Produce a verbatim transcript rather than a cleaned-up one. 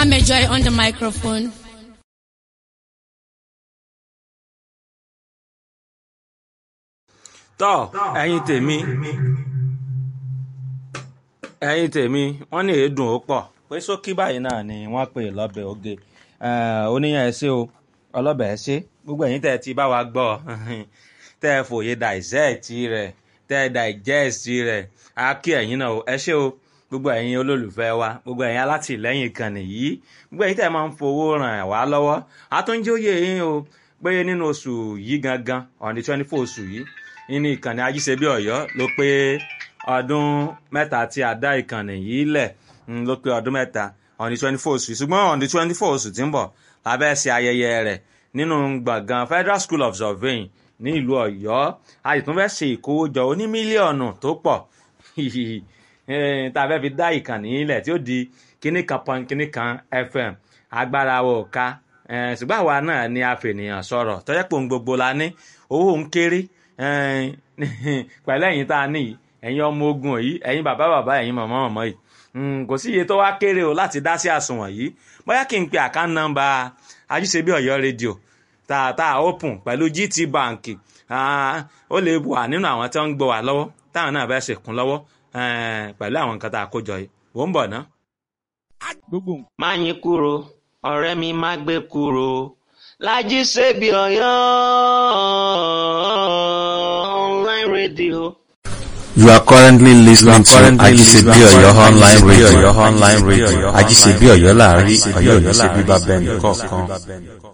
Amejoy on the microphone. Tọ́ ẹ̀yin tèmi ẹ̀yin tèmi wọ́n ní èédùn ó pọ̀ pé sókí báyìí náà ni wọ́n pè lọ́bẹ̀ oge oníyàn ẹ̀ṣẹ́ o ọlọ́bẹ̀ ẹ̀ṣẹ́ gbogbo ẹ̀yin tẹ́ ẹ ti bá wa gbọ́ tẹ́ ẹ fòye dissect rẹ̀ tẹ́ ẹ digest rẹ̀ á kí ẹ̀yin náà o ẹ̀ṣẹ́ o gbogbo ẹ̀yin olólùfẹ́ wa gbogbo ẹ̀yin alátìlẹ́yìn ìkànnì yìí gbogbo ẹ̀yin tẹ́ ẹ máa ń fowó ràn wá lọ́wọ́ àtúnjóyè yín o pé nínú oṣù yìí gangan on the twenty four oṣù yìí nínú ìkànnì Ajíṣebí Ọ̀yọ́ ló pé ọdún mẹ́ta tí a dá ìkànnì yìí lẹ̀ ló pé ọdún mẹ́ta on the twenty four oṣù yìí ṣùgbọ́n on the twenty four oṣù tí ń bọ̀ lábẹ́ ṣe ayẹyẹ rẹ̀ nínú gbọ̀ngàn Federal School of Surveying ní ìlú Ọ̀yọ́ a sì tún fẹ́ ṣe ìkówójọ oní mílíọ̀nù tó pọ̀ tá a fẹ́ fi dá ìkànnì yìí lẹ̀ tí ó di kíní kan pọ́n kíní kan F M agbára wo ká ṣùgbọ́n àwa náà ni a fènìyàn sọ̀rọ̀ tọ́jẹ́ pò ń gbogbo la ní owó ń kéré pẹ̀lú ẹ̀yin tá a ní yìí ẹ̀yin ọmọ ogun yìí ẹ̀yin bàbá bàbá ẹ̀yin màmá màmá yìí kò sí iye tó wá kéré o láti dá sí àsùnwọ̀n yìí bóyá kí n pe account number Ajíṣebí Ọ̀yọ́ rédíò tààtà open pẹ̀lú G T Bank ó lè wà nínú àwọn tí wọ́n ń gbọ́ wà lọ́wọ́ táwọn náà fẹ́ ṣèkún lọ́wọ́ pẹ̀lú àwọn nǹkan tá a kó jọ yìí wò ń bọ̀ ná. má yín kúrò ọ̀rẹ́ mi má gbé kúrò Lájíṣebí Ọ̀yọ́ online radio. You are currently listening to Ajíṣebí Ọ̀yọ́ online radio. Ajíṣebí Ọ̀yọ́ láàrin Ọ̀yọ́ ò ní ṣe bíbá bẹ́ẹ̀ nìkọ̀ọ̀kan.